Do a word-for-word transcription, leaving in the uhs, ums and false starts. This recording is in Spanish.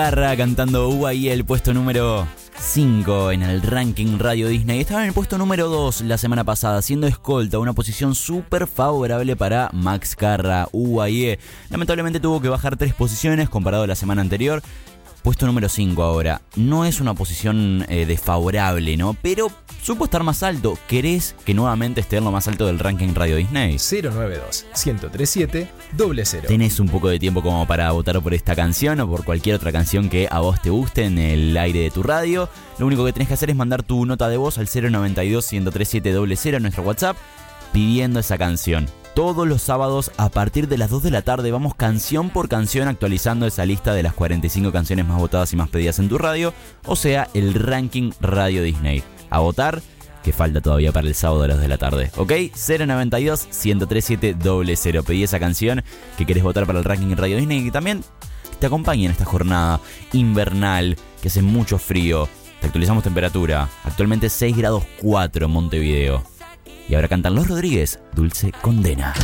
Garra cantando U A I, el puesto número cinco en el ranking Radio Disney. Estaba en el puesto número dos la semana pasada, siendo escolta, una posición súper favorable para Max Garra, U A I. Lamentablemente tuvo que bajar tres posiciones comparado a la semana anterior. Puesto número cinco ahora. No es una posición eh, desfavorable, ¿no? Pero supo estar más alto. ¿Querés que nuevamente esté en lo más alto del ranking Radio Disney? cero nueve dos, uno cero tres siete, cero cero. Tenés un poco de tiempo como para votar por esta canción o por cualquier otra canción que a vos te guste en el aire de tu radio. Lo único que tenés que hacer es mandar tu nota de voz al cero nueve dos, uno tres siete, cero cero en nuestro WhatsApp pidiendo esa canción. Todos los sábados a partir de las dos de la tarde vamos canción por canción actualizando esa lista de las cuarenta y cinco canciones más votadas y más pedidas en tu radio, o sea, el ranking Radio Disney. A votar, que falta todavía para el sábado a las dos de la tarde, ¿ok? cero nueve dos, uno tres siete, cero cero. Pedí esa canción que querés votar para el ranking Radio Disney y que también te acompañe en esta jornada invernal que hace mucho frío. Te actualizamos temperatura, actualmente seis grados cuatro en Montevideo. Y ahora cantan Los Rodríguez, Dulce Condena.